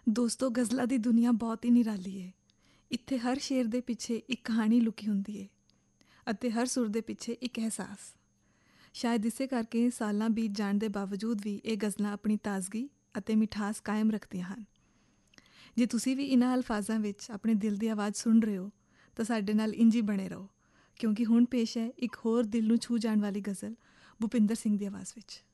ਦੋਸਤੋ, ਗਜ਼ਲਾਂ ਦੀ ਦੁਨੀਆ ਬਹੁਤ ਹੀ ਨਿਰਾਲੀ ਹੈ। ਇੱਥੇ ਹਰ ਸ਼ੇਰ ਦੇ ਪਿੱਛੇ ਇੱਕ ਕਹਾਣੀ ਲੁਕੀ ਹੁੰਦੀ ਹੈ ਅਤੇ ਹਰ ਸੁਰ ਦੇ ਪਿੱਛੇ ਇੱਕ ਅਹਿਸਾਸ। ਸ਼ਾਇਦ ਇਸੇ ਕਰਕੇ ਸਾਲਾਂ ਬੀਤ ਜਾਣ ਦੇ ਬਾਵਜੂਦ ਵੀ ਇਹ ਗਜ਼ਲਾਂ ਆਪਣੀ ਤਾਜ਼ਗੀ ਅਤੇ ਮਿਠਾਸ ਕਾਇਮ ਰੱਖਦੀਆਂ ਹਨ। ਜੇ ਤੁਸੀਂ ਵੀ ਇਹਨਾਂ ਅਲਫਾਜ਼ਾਂ ਵਿੱਚ ਆਪਣੇ ਦਿਲ ਦੀ ਆਵਾਜ਼ ਸੁਣ ਰਹੇ ਹੋ ਤਾਂ ਸਾਡੇ ਨਾਲ ਇੰਝ ਹੀ ਬਣੇ ਰਹੋ, ਕਿਉਂਕਿ ਹੁਣ ਪੇਸ਼ ਹੈ ਇੱਕ ਹੋਰ ਦਿਲ ਨੂੰ ਛੂਹ ਜਾਣ ਵਾਲੀ ਗਜ਼ਲ ਭੁਪਿੰਦਰ ਸਿੰਘ ਦੀ ਆਵਾਜ਼ ਵਿੱਚ।